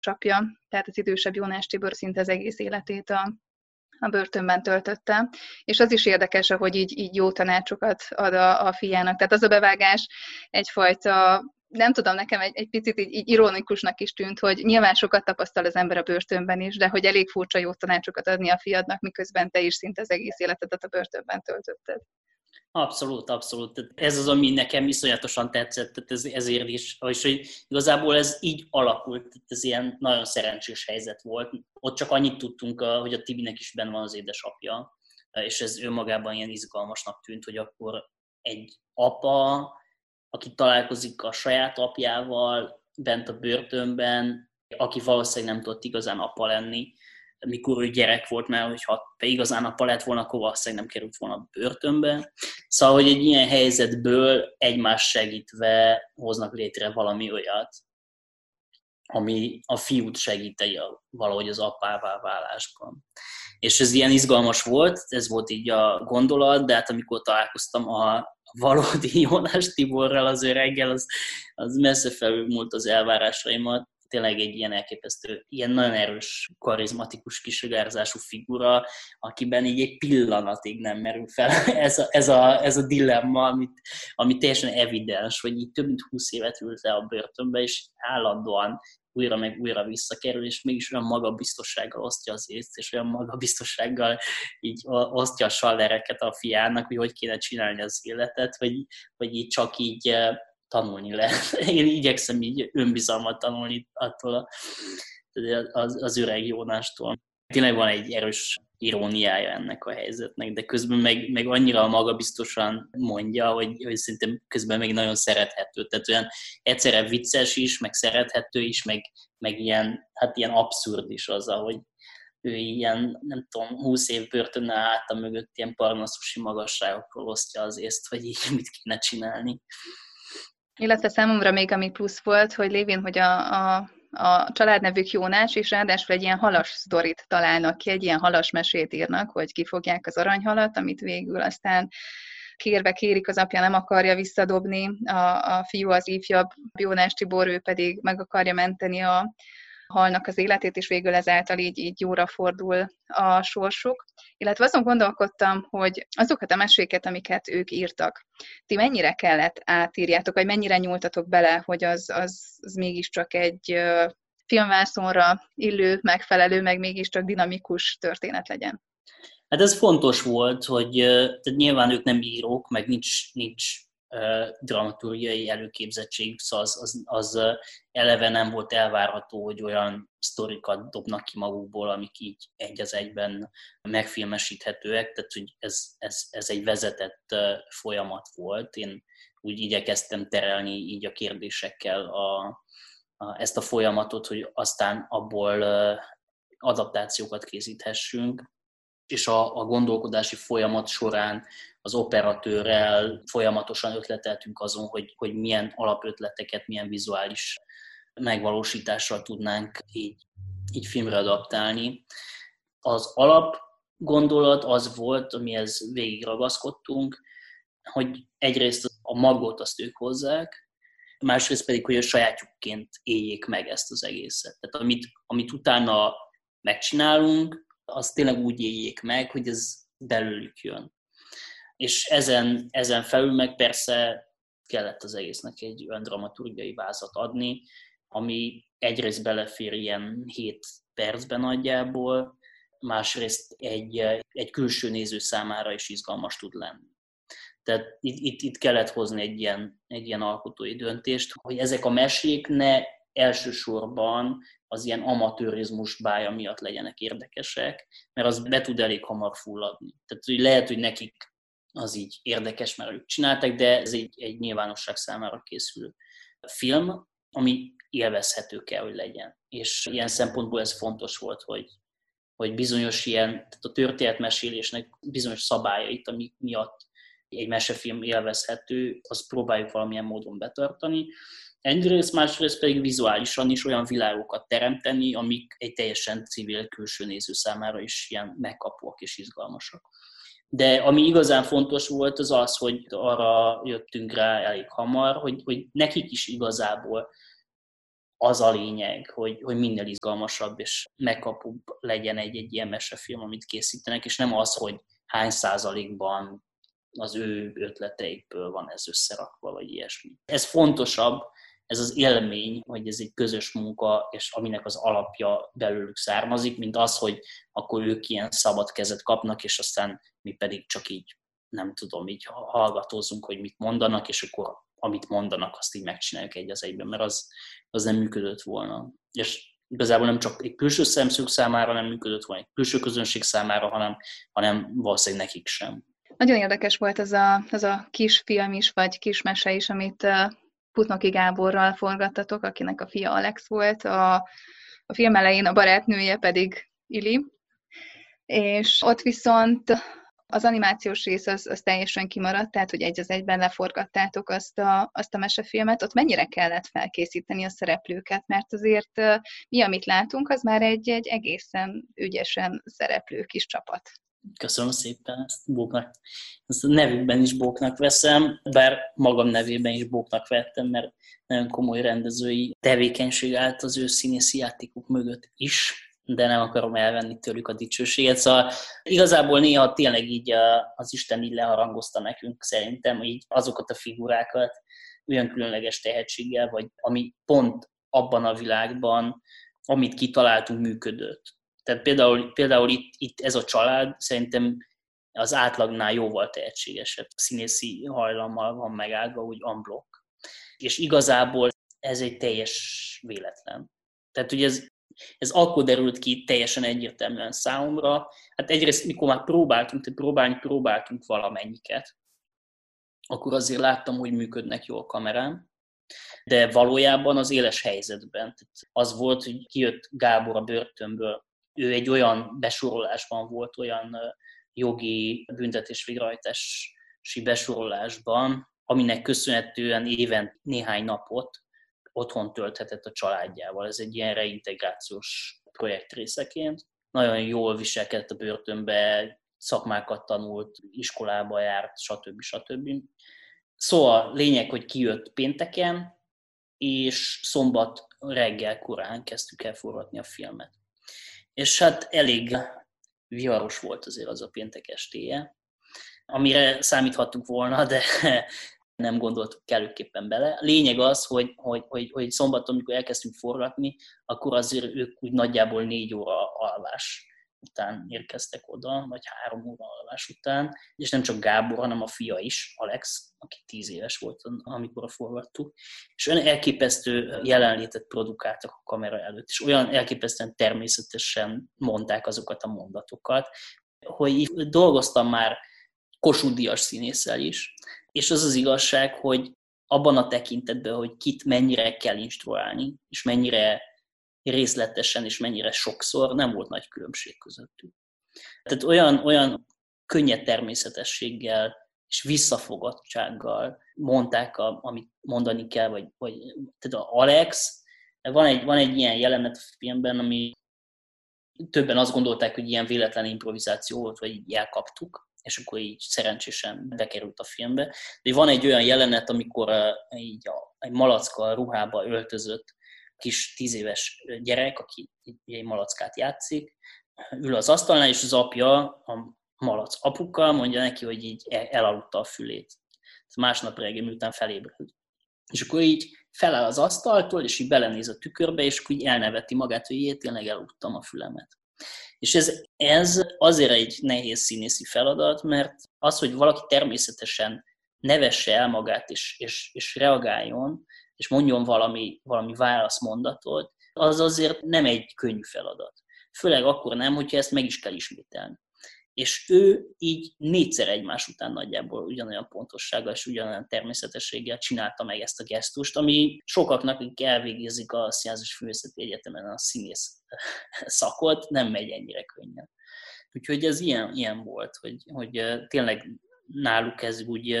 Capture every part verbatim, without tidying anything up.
édesapja, tehát az idősebb Jónás Tibor szinte az egész életét a, a börtönben töltötte. És az is érdekes, hogy így, így jó tanácsokat ad a, a fiának. Tehát az a bevágás egyfajta, nem tudom, nekem egy, egy picit így, így ironikusnak is tűnt, hogy nyilván sokat tapasztal az ember a börtönben is, de hogy elég furcsa jó tanácsokat adni a fiadnak, miközben te is szinte az egész életedet a börtönben töltötted. Abszolút, abszolút. Ez az, ami nekem iszonyatosan tetszett, tehát ez, ezért is, és hogy igazából ez így alakult, tehát ez ilyen nagyon szerencsés helyzet volt. Ott csak annyit tudtunk, hogy a Tibinek is benne van az édesapja, és ez önmagában ilyen izgalmasnak tűnt, hogy akkor egy apa, aki találkozik a saját apjával bent a börtönben, aki valószínűleg nem tudott igazán apa lenni, mikor ő gyerek volt, mert hogyha te igazán apa lett volna, akkor valószínűleg nem került volna a börtönbe. Szóval, hogy egy ilyen helyzetből egymást segítve hoznak létre valami olyat, ami a fiút segíti valahogy az apává válásban. És ez ilyen izgalmas volt, ez volt így a gondolat, de hát amikor találkoztam a valódi Jónás Tiborral, az öreggel, az, az messze felülmúlt az elvárásaimat. Tényleg egy ilyen elképesztő, ilyen nagyon erős, karizmatikus, kisugárzású figura, akiben így egy pillanatig nem merül fel ez a, ez a, ez a dilemma, amit, ami teljesen evidens, hogy így több mint húsz évet ült le a börtönbe, és állandóan újra meg újra visszakerül, és mégis olyan magabiztossággal osztja az észt, és olyan magabiztossággal így osztja a sallereket a fiának, hogy hogy kéne csinálni az életet, hogy, hogy így csak így tanulni lehet. Én igyekszem így önbizalmat tanulni attól a, az, az öreg Jónástól. Tényleg van egy erős iróniája ennek a helyzetnek, de közben meg, meg annyira magabiztosan mondja, hogy, hogy szerintem közben meg nagyon szerethető. Tehát olyan egyszerre vicces is, meg szerethető is, meg, meg ilyen, hát ilyen abszurd is az, ahogy ő ilyen, nem tudom, húsz év börtönnel állta mögött ilyen parnaszusi magasságokról osztja az észt, hogy így mit kéne csinálni. Illetve számomra még ami plusz volt, hogy lévén, hogy a, a, a családnevük Jónás, és ráadásul egy ilyen halas sztorit találnak ki, egy ilyen halas mesét írnak, hogy kifogják az aranyhalat, amit végül aztán kérve kérik, az apja nem akarja visszadobni, a, a fiú az ifjabb, Jónás Tibor, ő pedig meg akarja menteni a halnak az életét, és végül ezáltal így, így jóra fordul a sorsuk. Illetve azon gondolkodtam, hogy azokat a meséket, amiket ők írtak, ti mennyire kellett átírjátok, vagy mennyire nyúltatok bele, hogy az, az, az mégiscsak egy filmvászonra illő, megfelelő, meg mégiscsak dinamikus történet legyen? Hát ez fontos volt, hogy tehát nyilván ők nem írók, meg nincs, nincs dramaturgiai előképzettségük, szóval az, az, az eleve nem volt elvárható, hogy olyan sztorikat dobnak ki magukból, amik így egy az egyben megfilmesíthetőek, tehát hogy ez, ez, ez egy vezetett folyamat volt. Én úgy igyekeztem terelni így a kérdésekkel a, a, ezt a folyamatot, hogy aztán abból adaptációkat készíthessünk, és a, a gondolkodási folyamat során az operatőrrel folyamatosan ötleteltünk azon, hogy, hogy milyen alapötleteket, milyen vizuális megvalósítással tudnánk így, így filmre adaptálni. Az alapgondolat az volt, amihez végig ragaszkodtunk, hogy egyrészt a magot azt ők hozzák, másrészt pedig, hogy a sajátjukként éljék meg ezt az egészet. Tehát amit, amit utána megcsinálunk, azt tényleg úgy éljék meg, hogy ez belőlük jön. És ezen, ezen felül meg persze kellett az egésznek egy olyan dramaturgiai vázat adni, ami egyrészt belefér ilyen hét percben nagyjából, másrészt egy, egy külső néző számára is izgalmas tud lenni. Tehát itt, itt, itt kellett hozni egy ilyen, egy ilyen alkotói döntést, hogy ezek a mesék ne elsősorban az ilyen amatőrizmus bája miatt legyenek érdekesek, mert az be tud elég hamar fulladni. Tehát hogy lehet, hogy nekik az így érdekes, mert ők csináltak, de ez egy, egy nyilvánosság számára készülő film, ami élvezhető kell, hogy legyen. És ilyen szempontból ez fontos volt, hogy, hogy bizonyos ilyen, tehát a történetmesélésnek bizonyos szabályait, amik miatt egy mesefilm élvezhető, azt próbáljuk valamilyen módon betartani. Egyrészt, másrészt pedig vizuálisan is olyan világokat teremteni, amik egy teljesen civil külső néző számára is ilyen megkapóak és izgalmasak. De ami igazán fontos volt, az az, hogy arra jöttünk rá elég hamar, hogy, hogy nekik is igazából az a lényeg, hogy, hogy minél izgalmasabb és megkapóbb legyen egy-egy ilyen mesefilm, amit készítenek, és nem az, hogy hány százalékban az ő ötleteikből van ez összerakva, vagy ilyesmi. Ez fontosabb, ez az élmény, hogy ez egy közös munka, és aminek az alapja belőlük származik, mint az, hogy akkor ők ilyen szabad kezet kapnak, és aztán mi pedig csak így, nem tudom, így hallgatózunk, hogy mit mondanak, és akkor amit mondanak, azt így megcsináljuk egy az egyben, mert az, az nem működött volna. És igazából nem csak egy külső szemszög számára nem működött volna, egy külső közönség számára, hanem, hanem valószínűleg nekik sem. Nagyon érdekes volt az a, az a kis film is, vagy kis mese is, amit Putnoki Gáborral forgattatok, akinek a fia Alex volt, a, a film elején a barátnője pedig Ili, és ott viszont az animációs rész az, az teljesen kimaradt, tehát hogy egy az egyben leforgattátok azt a, azt a mesefilmet, ott mennyire kellett felkészíteni a szereplőket, mert azért mi, amit látunk, az már egy, egy egészen ügyesen szereplő kis csapat. Köszönöm szépen, ezt bóknak, ezt a nevükben is bóknak veszem, bár magam nevében is bóknak vettem, mert nagyon komoly rendezői tevékenység állt az ő színészi játékok mögött is, de nem akarom elvenni tőlük a dicsőséget. Szóval igazából néha tényleg így az Isten így leharangozta nekünk szerintem így azokat a figurákat olyan különleges tehetséggel, vagy ami pont abban a világban, amit kitaláltunk, működött. Tehát például, például itt, itt ez a család szerintem az átlagnál jóval tehetségesebb színészi hajlammal van megáldva, úgy unblock. És igazából ez egy teljes véletlen. Tehát ugye ez, ez akkor derült ki teljesen egyértelműen számomra. Hát egyrészt, mikor már próbáltunk, tehát próbálni próbáltunk valamennyiket, akkor azért láttam, hogy működnek jól kamerán. De valójában az éles helyzetben. Tehát az volt, hogy kijött Gábor a börtönből, ő egy olyan besorolásban volt, olyan jogi büntetés végrehajtási besorolásban, aminek köszönhetően éven néhány napot otthon tölthetett a családjával. Ez egy ilyen reintegrációs projekt részeként. Nagyon jól viselkedett a börtönbe, szakmákat tanult, iskolába járt, stb. stb. Szóval lényeg, hogy kijött pénteken, és szombat reggel korán kezdtük el forgatni a filmet. És hát elég viharos volt azért az a péntek estéje, amire számíthattunk volna, de nem gondoltuk kellőképpen bele. Lényeg az, hogy, hogy, hogy, hogy szombaton, amikor elkezdtünk forgatni, akkor azért ők úgy nagyjából négy óra alvás után érkeztek oda, vagy három óra alvás után, és nem csak Gábor, hanem a fia is, Alex, aki tíz éves volt, amikor forgattuk, és olyan elképesztő jelenlétet produkáltak a kamera előtt, és olyan elképesztően természetesen mondták azokat a mondatokat, hogy így dolgoztam már Kossuth Díjas színésszel is, és az az igazság, hogy abban a tekintetben, hogy kit mennyire kell instruálni, és mennyire részletesen és mennyire sokszor, nem volt nagy különbség közöttük. Tehát olyan, olyan könnyed természetességgel és visszafogottsággal mondták, a, amit mondani kell, vagy, vagy tehát Alex, van egy, van egy ilyen jelenet a filmben, ami többen azt gondolták, hogy ilyen véletlen improvizáció volt, vagy így elkaptuk, és akkor így szerencsésen bekerült a filmbe. De van egy olyan jelenet, amikor uh, így a, egy malacka ruhába öltözött kis tíz éves gyerek, aki egy malackát játszik, ül az asztalnál, és az apja, a malac apuka mondja neki, hogy így elaludta a fülét. Másnap reggel, miután felébred. És akkor így feláll az asztaltól, és így belenéz a tükörbe, és akkor így elneveti magát, hogy én tényleg elaludtam a fülemet. És ez, ez azért egy nehéz színészi feladat, mert az, hogy valaki természetesen nevesse el magát, és, és, és reagáljon, és mondjon valami, valami válaszmondatot, az azért nem egy könnyű feladat. Főleg akkor nem, hogyha ezt meg is kell ismételni. És ő így négyszer egymás után nagyjából ugyanolyan pontossággal és ugyanolyan természetességgel csinálta meg ezt a gesztust, ami sokaknak, akik elvégezik a Színház és Filmművészeti Egyetemen a színész szakot, nem megy ennyire könnyen. Úgyhogy ez ilyen, ilyen volt, hogy, hogy tényleg náluk ez úgy,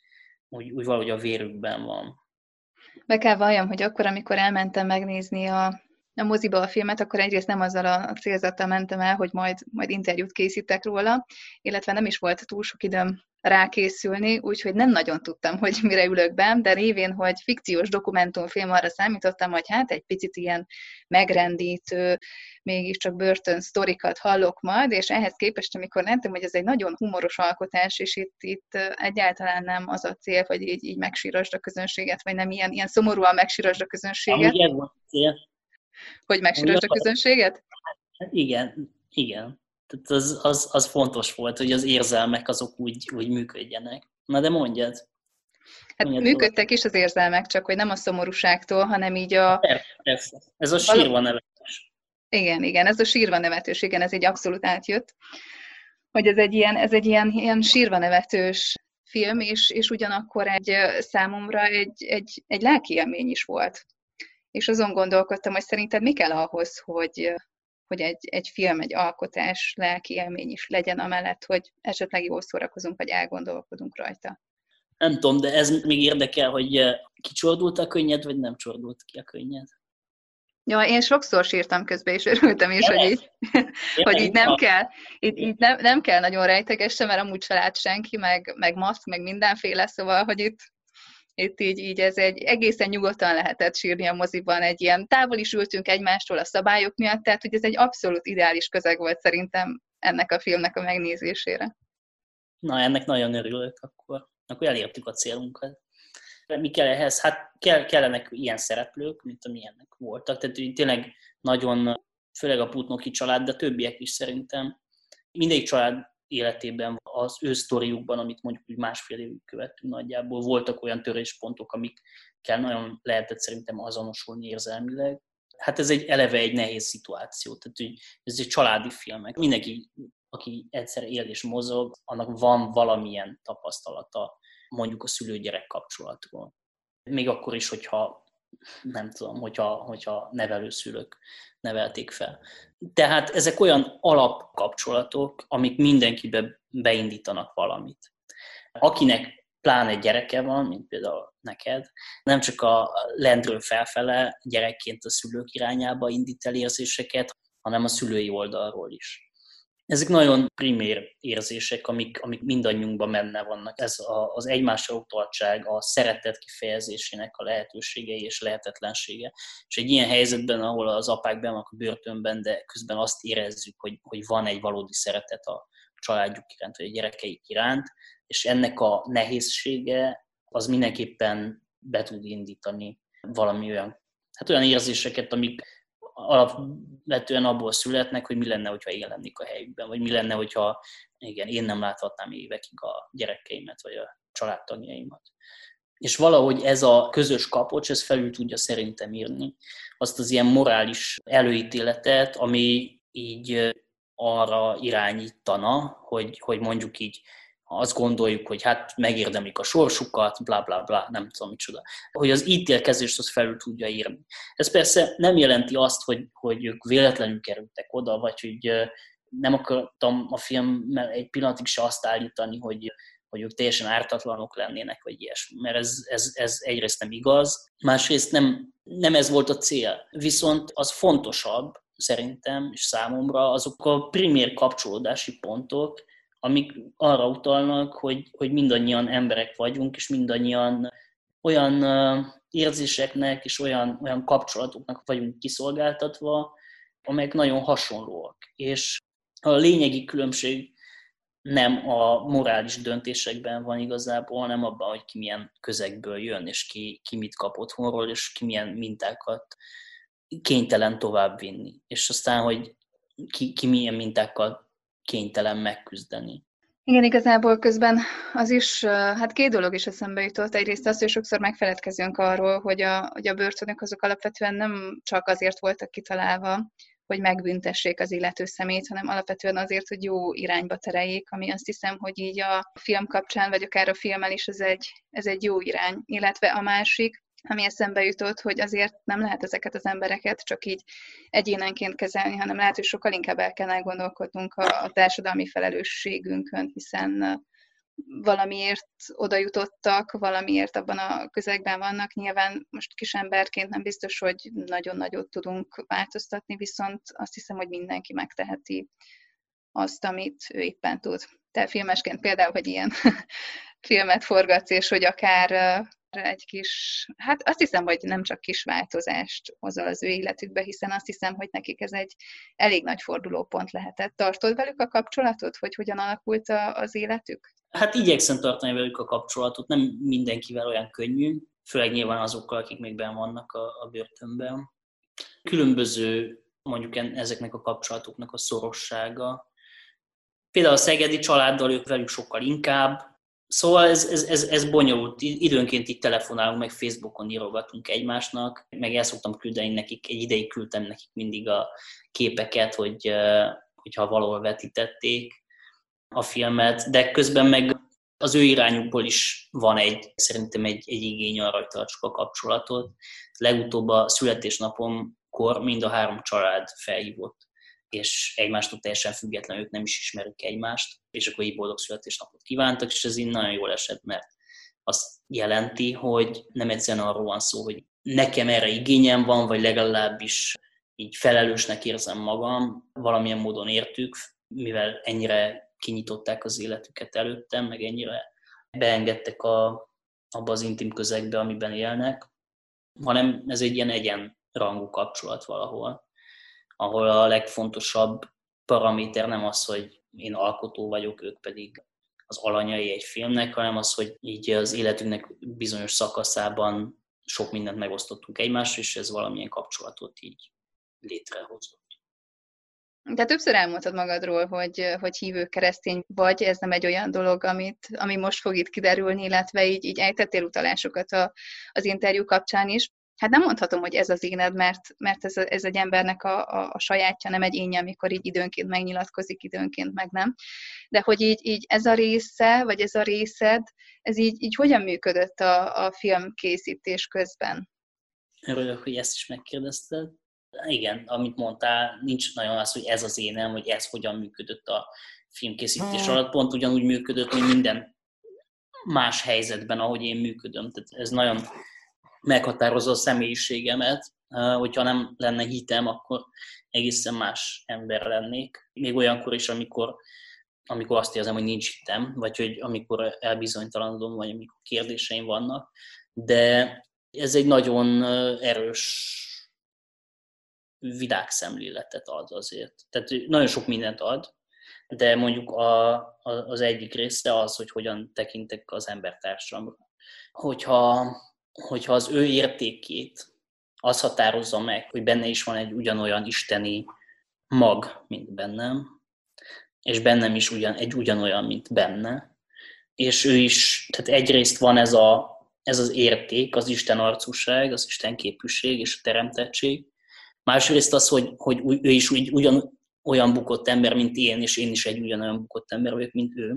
úgy, úgy valahogy a vérükben van. Be kell valljam, hogy akkor, amikor elmentem megnézni a, a moziba a filmet, akkor egyrészt nem azzal a célzattal mentem el, hogy majd, majd interjút készítek róla, illetve nem is volt túl sok időm rákészülni, úgyhogy nem nagyon tudtam, hogy mire ülök be, de révén, hogy fikciós dokumentumfilm, arra számítottam, hogy hát egy picit ilyen megrendítő, mégiscsak börtön sztorikat hallok majd, és ehhez képest, amikor láttam, hogy ez egy nagyon humoros alkotás, és itt, itt egyáltalán nem az a cél, hogy így, így megsírasd a közönséget, vagy nem ilyen, ilyen szomorúan megsírasd a közönséget. Amúgy ez volt a cél. Hogy megsírasd a közönséget? Igen, igen. Tehát az, az, az fontos volt, hogy az érzelmek azok úgy, úgy működjenek. Na de mondjad. Hát mondjad működtek is az érzelmek, csak hogy nem a szomorúságtól, hanem így a... Persze, persze. Ez a sírva nevetés. Igen, igen, ez a sírva nevetős, igen, ez egy abszolút átjött. Hogy ez egy ilyen, ez egy ilyen, ilyen sírva nevetős film, és, és ugyanakkor egy számomra egy, egy, egy lelki élmény is volt. És azon gondolkodtam, hogy szerinted mi kell ahhoz, hogy, hogy egy, egy film, egy alkotás lelki élmény is legyen, amellett, hogy esetleg jól szórakozunk, vagy elgondolkodunk rajta. Nem tudom, de ez még érdekel, hogy kicsordult a könnyed, vagy nem csordult ki a könnyed? Ja, én sokszor sírtam közben, és örültem is, hogy így, hogy így nem kell, így, így nem, nem kell nagyon rejtegesse, mert amúgy se lát senki, meg, meg maszk, meg mindenféle, szóval, hogy itt, itt így, így ez egy egészen nyugodtan lehetett sírni a moziban, egy ilyen távol is ültünk egymástól a szabályok miatt, tehát hogy ez egy abszolút ideális közeg volt szerintem ennek a filmnek a megnézésére. Na, ennek nagyon örülök, akkor, akkor elértük a célunkat. Mi kell ehhez? Hát kell, kellenek ilyen szereplők, mint amilyenek voltak. Tehát tényleg nagyon, főleg a Putnoki család, de többiek is szerintem. Mindegyik család életében, az ő sztoriukban, amit mondjuk úgy másfél évig követtünk nagyjából, voltak olyan töréspontok, amikkel nagyon lehetett szerintem azonosulni érzelmileg. Hát ez egy eleve egy nehéz szituáció. Tehát ez egy családi filmek. Mindenki, aki egyszer él és mozog, annak van valamilyen tapasztalata mondjuk a szülő-gyerek kapcsolatról. Még akkor is, hogyha nem tudom, hogyha, hogyha nevelőszülők nevelték fel. Tehát ezek olyan alapkapcsolatok, amik mindenkibe beindítanak valamit. Akinek pláne gyereke van, mint például neked, nem csak a lentről felfele gyerekként a szülők irányába indít el érzéseket, hanem a szülői oldalról is. Ezek nagyon primér érzések, amik, amik mindannyiunkban benne vannak. Ez a, az egymásra utaltság, a szeretet kifejezésének a lehetőségei és lehetetlensége. És egy ilyen helyzetben, ahol az apák benn vannak a börtönben, de közben azt érezzük, hogy, hogy van egy valódi szeretet a családjuk iránt, vagy a gyerekeik iránt, és ennek a nehézsége az mindenképpen be tud indítani valami olyan, hát olyan érzéseket, amik alapvetően abból születnek, hogy mi lenne, hogyha én lennék a helyükben, vagy mi lenne, hogyha igen, én nem láthatnám évekig a gyerekeimet, vagy a családtagjaimat. És valahogy ez a közös kapocs, ez felül tudja szerintem írni azt az ilyen morális előítéletet, ami így arra irányítana, hogy, hogy mondjuk így azt gondoljuk, hogy hát megérdemlik a sorsukat, bla bla bla, nem tudom micsoda. Hogy az ítélkezést az felül tudja írni. Ez persze nem jelenti azt, hogy, hogy ők véletlenül kerültek oda, vagy hogy nem akartam a filmmel egy pillanatig se azt állítani, hogy, hogy ők teljesen ártatlanok lennének, vagy ilyesmi. Mert ez, ez, ez egyrészt nem igaz, másrészt nem, nem ez volt a cél. Viszont az fontosabb szerintem, és számomra azok a primér kapcsolódási pontok, amik arra utalnak, hogy, hogy mindannyian emberek vagyunk, és mindannyian olyan érzéseknek és olyan, olyan kapcsolatoknak vagyunk kiszolgáltatva, amelyek nagyon hasonlóak. És a lényegi különbség nem a morális döntésekben van igazából, hanem abban, hogy ki milyen közegből jön, és ki, ki mit kap otthonról, és ki milyen mintákat kénytelen továbbvinni. És aztán, hogy ki, ki milyen mintákkal kénytelen megküzdeni. Igen, igazából közben az is, hát két dolog is eszembe jutott. Egyrészt az, hogy sokszor megfeledkezünk arról, hogy a, hogy a börtönök azok alapvetően nem csak azért voltak kitalálva, hogy megbüntessék az illető szemét, hanem alapvetően azért, hogy jó irányba tereljék, ami azt hiszem, hogy így a film kapcsán, vagy akár a filmmel is ez egy, ez egy jó irány. Illetve a másik, ami eszembe jutott, hogy azért nem lehet ezeket az embereket csak így egyénenként kezelni, hanem lehet, hogy sokkal inkább el kellene gondolkodnunk a, a társadalmi felelősségünkön, hiszen valamiért oda jutottak, valamiért abban a közegben vannak. Nyilván most kis emberként nem biztos, hogy nagyon nagyot tudunk változtatni, viszont azt hiszem, hogy mindenki megteheti azt, amit ő éppen tud. Te filmesként például, hogy ilyen filmet forgatsz, és hogy akár egy kis, hát azt hiszem, hogy nem csak kis változást hozol az ő életükbe, hiszen azt hiszem, hogy nekik ez egy elég nagy fordulópont lehetett. Tartod velük a kapcsolatot, hogy hogyan alakult a, az életük? Hát igyekszem tartani velük a kapcsolatot, nem mindenkivel olyan könnyű, főleg nyilván azokkal, akik még benn vannak a, a börtönben. Különböző mondjuk ezeknek a kapcsolatoknak a szorossága. Például a szegedi családdal ők velük sokkal inkább. Szóval ez, ez, ez, ez bonyolult. Időnként így telefonálunk, meg Facebookon írogatunk egymásnak, meg el szoktam küldeni nekik, egy ideig küldtem nekik mindig a képeket, hogy, hogyha valahol vetítették a filmet, de közben meg az ő irányukból is van egy, szerintem egy, egy igény arra, hogy tartsuk a kapcsolatot. Legutóbb a születésnapomkor mind a három család felhívott, és egymástól teljesen független, ők nem is ismerik egymást, és akkor így boldog születésnapot kívántak, és ez így nagyon jól esett, mert azt jelenti, hogy nem egyszerűen arról van szó, hogy nekem erre igényem van, vagy legalábbis így felelősnek érzem magam, valamilyen módon értük, mivel ennyire kinyitották az életüket előttem, meg ennyire beengedtek a, abba az intim közegbe, amiben élnek, hanem ez egy ilyen egyenrangú kapcsolat valahol, ahol a legfontosabb paraméter nem az, hogy én alkotó vagyok, ők pedig az alanyai egy filmnek, hanem az, hogy így az életünknek bizonyos szakaszában sok mindent megosztottunk egymással, és ez valamilyen kapcsolatot így létrehozott. De többször elmondtad magadról, hogy, hogy hívő keresztény vagy, ez nem egy olyan dolog, amit, ami most fog itt kiderülni, illetve így, így ejtettél utalásokat a, az interjú kapcsán is. Hát nem mondhatom, hogy ez az éned, mert, mert ez, ez egy embernek a, a, a sajátja, nem egy énje, amikor így időnként megnyilatkozik, időnként meg nem. De hogy így, így ez a része, vagy ez a részed, ez így, így hogyan működött a, a film készítés közben? Örülök, hogy ezt is megkérdezted. Igen, amit mondtál, nincs nagyon az, hogy ez az énem, vagy ez hogyan működött a filmkészítés alatt. Pont ugyanúgy működött, mint minden más helyzetben, ahogy én működöm. Tehát ez nagyon meghatározza a személyiségemet. Hogyha nem lenne hitem, akkor egészen más ember lennék. Még olyankor is, amikor, amikor azt érzem, hogy nincs hitem, vagy hogy amikor elbizonytalanodom, vagy amikor kérdéseim vannak. De ez egy nagyon erős világszemléletet ad azért. Tehát nagyon sok mindent ad, de mondjuk a, a, az egyik része az, hogy hogyan tekintek az embertársamra. Hogyha, hogyha az ő értékét az határozza meg, hogy benne is van egy ugyanolyan isteni mag, mint bennem, és bennem is ugyan, egy ugyanolyan, mint benne, és ő is, tehát egyrészt van ez, a, ez az érték, az Isten arcúság, az Isten képűség és a teremtettség, másrészt az, hogy, hogy ő is úgy, ugyan olyan bukott ember, mint én, és én is egy ugyanolyan bukott ember vagyok, mint ő.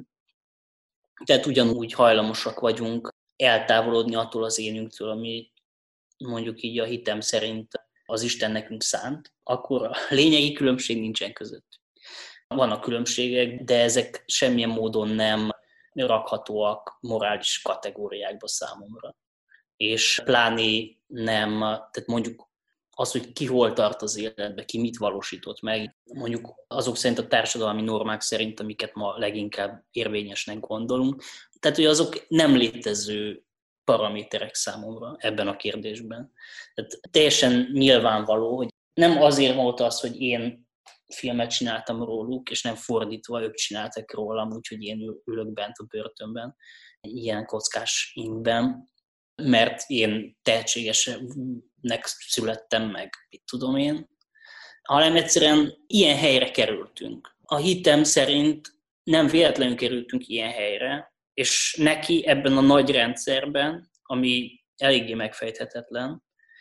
Tehát ugyanúgy hajlamosak vagyunk eltávolodni attól az énünktől, ami mondjuk így a hitem szerint az Isten nekünk szánt, akkor a lényegi különbség nincsen között. Vannak különbségek, de ezek semmilyen módon nem rakhatóak morális kategóriákba számomra. És pláne nem, tehát mondjuk az, hogy ki hol tart az életbe, ki mit valósított meg, mondjuk azok szerint a társadalmi normák szerint, amiket ma leginkább érvényesnek gondolunk. Tehát, hogy azok nem létező paraméterek számomra ebben a kérdésben. Tehát teljesen nyilvánvaló, hogy nem azért volt az, hogy én filmet csináltam róluk, és nem fordítva, ők csináltak rólam, úgyhogy én ülök bent a börtönben, ilyen kockás ingben, mert én tehetségesnek születtem meg, mit tudom én, hanem egyszerűen ilyen helyre kerültünk. A hitem szerint nem véletlenül kerültünk ilyen helyre, és neki ebben a nagy rendszerben, ami eléggé megfejthetetlen,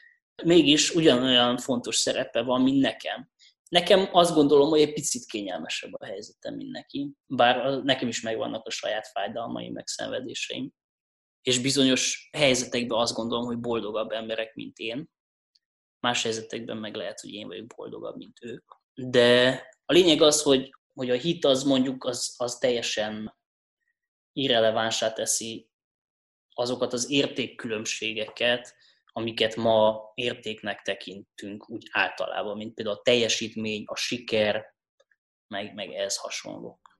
mégis ugyanolyan fontos szerepe van, mint nekem. Nekem azt gondolom, hogy egy picit kényelmesebb a helyzetem, mint neki, bár nekem is megvannak a saját fájdalmaim, meg szenvedéseim. És bizonyos helyzetekben azt gondolom, hogy boldogabb emberek, mint én. Más helyzetekben meg lehet, hogy én vagyok boldogabb, mint ők. De a lényeg az, hogy, hogy a hit az mondjuk az, az teljesen irrelevánsá teszi azokat az értékkülönbségeket, amiket ma értéknek tekintünk úgy általában, mint például a teljesítmény, a siker, meg, meg ehhez hasonlók.